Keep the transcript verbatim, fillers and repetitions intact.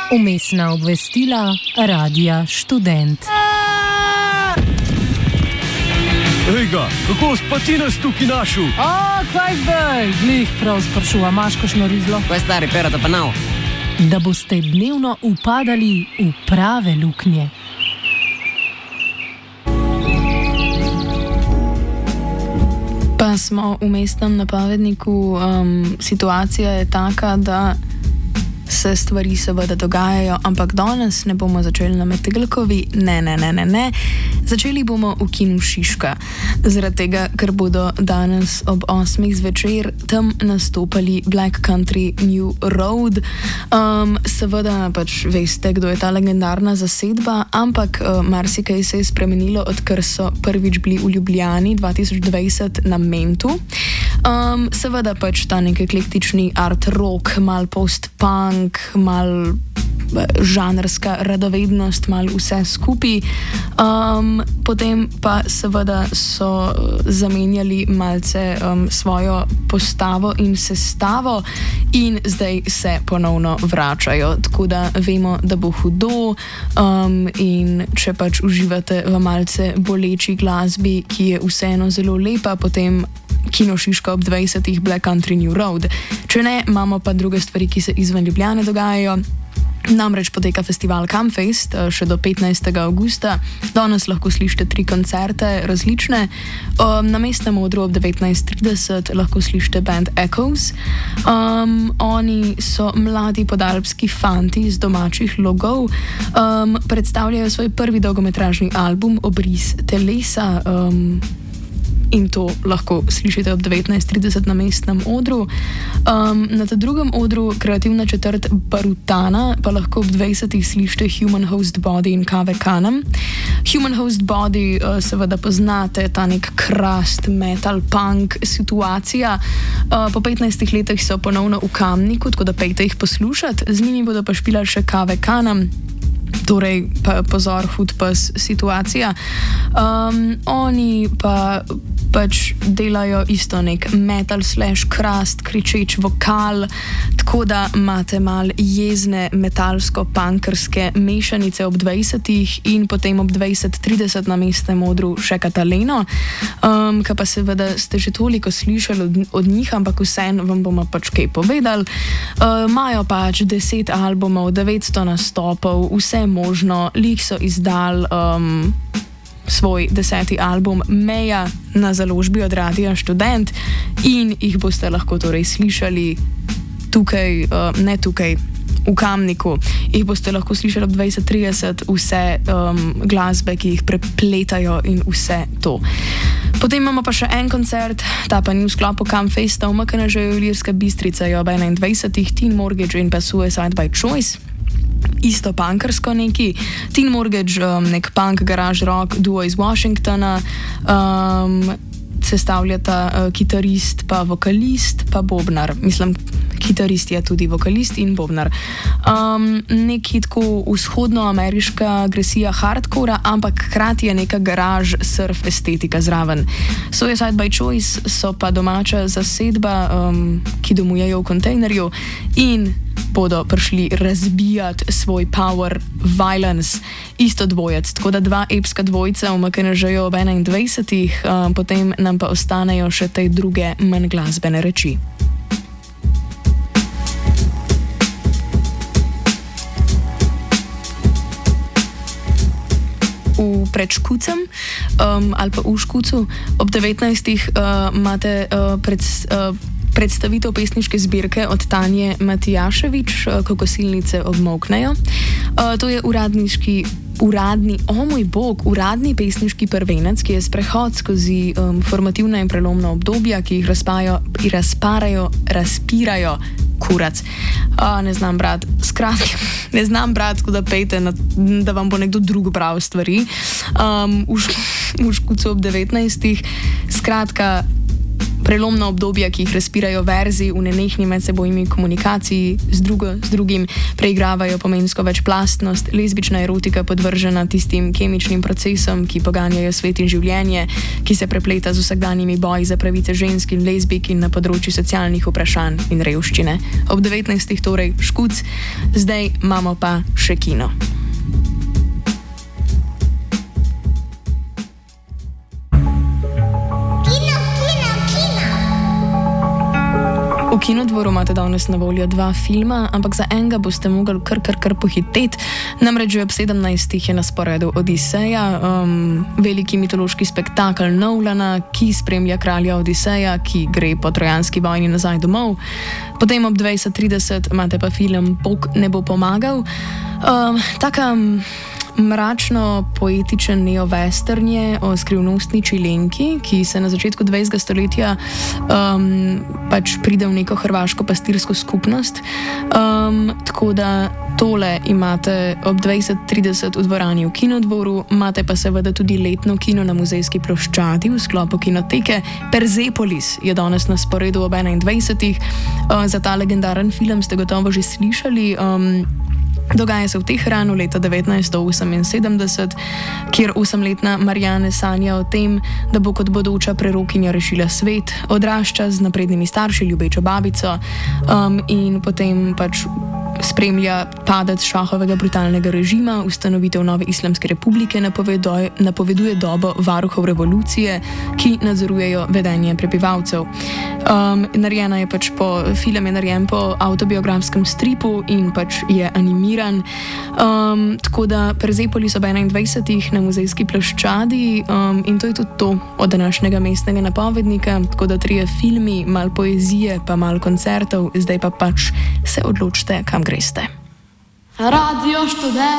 Umestna obvestila Radia Študent. Ejga, kako spati nas tukaj našel? A, kaj zdaj? Glih prav sprašuva, imaš kakšno rizlo? Kaj stari, perata pa nav? Da boste dnevno upadali v prave luknje. Pa smo v mestnem napovedniku, um, situacija je taka, da se stvari seveda dogajajo, ampak danes ne bomo začeli na Metelkovi, ne, ne, ne, ne, ne. Začeli bomo v kinu Šiška, zaradi tega, ker bodo danes ob osmih zvečer tam nastopali Black Country New Road. Um, seveda pač veste, kdo je ta legendarna zasedba, ampak uh, marsikaj se je spremenilo, odkar so prvič bili v Ljubljani dva tisoč dvajset na Mentu. Um, seveda pač ta nek eklektični art rock, mal post-punk, mal žanrska radovednost, mal vse skupaj. Um, potem pa seveda so zamenjali malce um, svojo postavo in sestavo in zdaj se ponovno vračajo. Tako da vemo, da bo hudo um, in če pač uživate v malce boleči glasbi, ki je vseeno zelo lepa, potem Kino Šiška ob dvajsetih Black Country New Road. Če ne, imamo pa druge stvari, ki se izven Ljubljane dogajajo. Namreč poteka festival Campfest še do petnajstega avgusta. Danes lahko slišite tri koncerte različne. Um, na mestnem odru ob devetnajst trideset lahko slišite band Echoes. Um, oni so mladi podalpski fanti z domačih logov. Um, predstavljajo svoj prvi dolgometražni album Obris telesa. Um, In to lahko slišite ob devetnajst trideset na mestnem odru. Um, na tem drugem odru, kreativna četrt Barutana, pa lahko ob dvajsetih slišite Human Host Body in Kave Kanem. Human Host Body uh, seveda poznate, ta nek krast, metal, punk situacija. Uh, po petnajstih letih so ponovno v Kamniku, tako da pejte jih poslušati. Z njimi bodo pa špilali še Kave Kanem. Torej, pa, pozor, hud pas situacija. Um, oni pa pač delajo isto nek metal slash krast, kričeč vokal, tako da imate mal jezne metalsko-punkerske mešanice ob dvajsetih in potem ob dvajset trideset na mestnem odru še Kataleno, um, ki pa seveda ste že toliko slišali od, od njih, ampak vseeno vam bomo pač kaj povedali. Imajo uh, pač deset albumov, devetsto nastopov, vse možno, lih so izdali um, svoj deseti album Meja na založbi od Radia Študent in jih boste lahko torej slišali tukaj, uh, ne tukaj, v Kamniku. Jih boste lahko slišali ob dvajset trideset, vse um, glasbe, ki jih prepletajo in vse to. Potem imamo pa še en koncert, ta pa ni v sklopu Campfesta, v Makanežeju Ilirska Bistrica je ob enaindvajsetih Teen Mortgage in pa Suicide by Choice. Isto punkersko neki. Teen Mortgage, um, nek punk garage rock duo iz Washingtona, um, sestavljata uh, kitarist pa vokalist pa bobnar. Mislim, kitarist je tudi vokalist in bobnar. Um, neki tako vzhodnoameriška agresija hardcora, ampak hkrati je neka garaž surf estetika zraven. Suicide by Choice so pa domača zasedba, um, ki domujejo v kontejnerju in bodo prišli razbijati svoj power violence, isto dvojec, tako da dva epska dvojca v Makanežeju ob enaindvajsetih, um, potem nam pa ostanejo še te druge manj glasbene reči. V Predškucem um, ali pa v Škucu ob devetnajstih uh, imate uh, pred, uh, predstavitev pesniške zbirke od Tanje Matijaševič, Ko kosilnice obmoknejo. Uh, to je uradniški, uradni, o oh moj bog, uradni pesniški prvenec, ki je sprehod skozi um, formativna in prelomna obdobja, ki jih razpajo, razparajo, razpirajo kurac. Uh, ne znam brat, skratka, ne znam brat, tako da pejte, na, da vam bo nekdo drug bral stvari. Um, v, v Škucu ob devetnajstih, skratka, prelomna obdobja, ki jih razpirajo verzi v nenehni medsebojni komunikaciji z, drugo, z drugim, preigravajo pomensko večplastnost, lezbična erotika podvržena tistim kemičnim procesom, ki poganjajo svet in življenje, ki se prepleta z vsakdanjimi boji za pravice žensk in lezbik in na področju socialnih vprašanj in revščine. Ob devetnajstih torej škuc, zdaj imamo pa še kino. V Kinodvoru imate danes na voljo dva filma, ampak za enega boste mogli kar kar kar pohiteti. Namreč že ob sedemnajstih je na sporedu Odiseja, um, veliki mitološki spektakel Nolana, ki spremlja kralja Odiseja, ki gre po trojanski vojni nazaj domov. Potem ob dvajset trideset imate pa film Bog ne bo pomagal. Um, taka mračno-poetičen neo-western je o skrivnostni Čilenki, ki se na začetku dvajsetega stoletja um, pač pride v neko hrvaško pastirsko skupnost. Um, tako da tole imate ob dvajset trideset v dvorani v Kinodvoru, imate pa seveda tudi letno kino na Muzejski ploščadi v sklopu kinoteke. Persepolis je danes na sporedu ob enaindvajsetih. Uh, za ta legendaren film ste gotovo že slišali. Um, Dogaja se v Teheranu leta devetnajststo oseminsedemdeset, kjer osemletna Marianne sanja o tem, da bo kot bodoča prerokinja rešila svet, odrašča z naprednimi starši, ljubečo babico um, in potem pač spremlja padec šahovega brutalnega režima, ustanovitev nove islamske republike, napoveduje, napoveduje dobo varuhov revolucije, ki nadzorujejo vedenje prebivalcev. Um, narejena je pač po, film je narejen po avtobiografskem stripu in pač je animiran. Um, tako da Persepolis ob enaindvajsetih na Muzejski ploščadi um, in to je tudi to od današnjega mestnega napovednika, tako da trije filmi, mal poezije, pa mal koncertov, zdaj pa pač se odločite, kam greste. Radio študent.